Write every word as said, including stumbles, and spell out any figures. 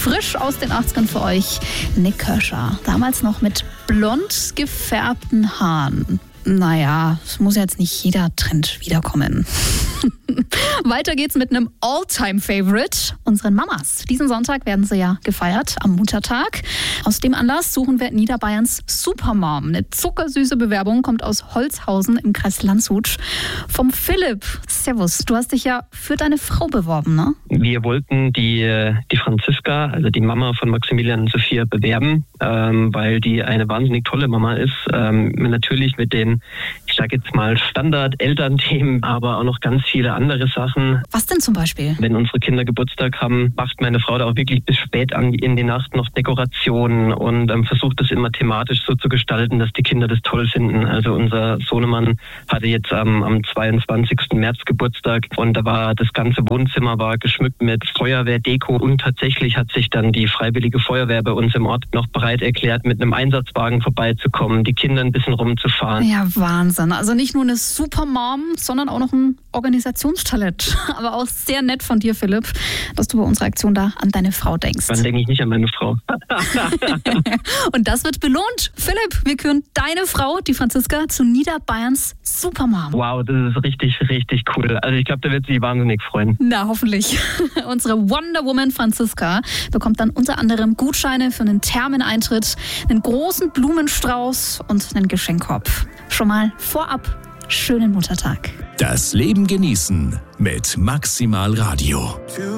Frisch aus den achtzigern für euch Nik Kershaw. Damals noch mit blond gefärbten Haaren. Naja, es muss jetzt nicht jeder Trend wiederkommen. Weiter geht's mit einem All-Time-Favorite, unseren Mamas. Diesen Sonntag werden sie ja gefeiert, am Muttertag. Aus dem Anlass suchen wir Niederbayerns Supermom. Eine zuckersüße Bewerbung kommt aus Holzhausen im Kreis Landshut. Vom Philipp. Servus, du hast dich ja für deine Frau beworben, ne? Wir wollten die, die Franziska, also die Mama von Maximilian und Sophia, bewerben, ähm, weil die eine wahnsinnig tolle Mama ist. Ähm, natürlich mit den, ich sage jetzt mal, Standard-Elternthemen, aber auch noch ganz viele andere Sachen. Was denn zum Beispiel? Wenn unsere Kinder Geburtstag haben, macht meine Frau da auch wirklich bis spät an in die Nacht noch Dekorationen und ähm, versucht das immer thematisch so zu gestalten, dass die Kinder das toll finden. Also unser Sohnemann hatte jetzt ähm, am zweiundzwanzigsten März Geburtstag und da war das ganze Wohnzimmer war geschmückt mit Feuerwehrdeko und tatsächlich hat sich dann die Freiwillige Feuerwehr bei uns im Ort noch bereit erklärt, mit einem Einsatzwagen vorbeizukommen, die Kinder ein bisschen rumzufahren. Ja, Wahnsinn. Also nicht nur eine Supermom, sondern auch noch ein Organisationstalent. Aber auch sehr nett von dir, Philipp, dass du bei unserer Aktion da an deine Frau denkst. Dann denke ich nicht an meine Frau. Und das wird belohnt. Philipp, wir küren deine Frau, die Franziska, zu Niederbayerns Supermom. Wow, das ist richtig, richtig cool. Also ich glaube, da wird sie wahnsinnig freuen. Na, hoffentlich. Unsere Wonder Woman Franziska bekommt dann unter anderem Gutscheine für einen Thermeneintritt, einen großen Blumenstrauß und einen Geschenkkorb. Schon mal vorab schönen Muttertag. Das Leben genießen mit Maximal Radio.